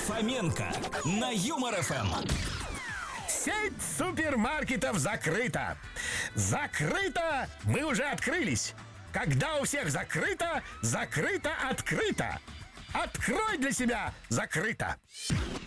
Фоменко на Юмор ФМ. Сеть супермаркетов закрыта. Закрыто, мы уже открылись. Когда у всех закрыто, закрыто, открыто. Открой для себя закрыто.